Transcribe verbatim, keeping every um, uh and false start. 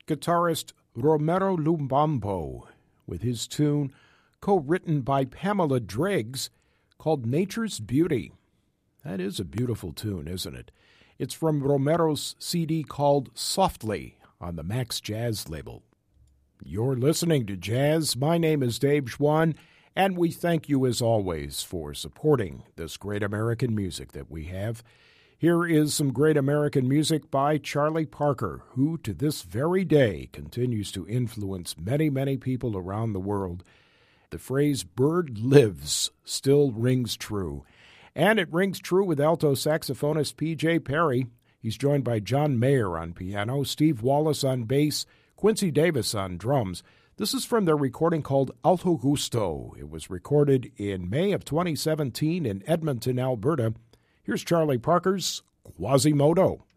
guitarist Romero Lumbambo with his tune, co-written by Pamela Driggs, called Nature's Beauty. That is a beautiful tune, isn't it? It's from Romero's C D called Softly on the Max Jazz label. You're listening to Jazz. My name is Dave Schwann, and we thank you as always for supporting this great American music that we have. Here is some great American music by Charlie Parker, who to this very day continues to influence many, many people around the world. The phrase "bird lives" still rings true. And it rings true with alto saxophonist P J Perry. He's joined by John Mayer on piano, Steve Wallace on bass, Quincy Davis on drums. This is from their recording called Alto Gusto. It was recorded in May of twenty seventeen in Edmonton, Alberta. Here's Charlie Parker's Quasimodo.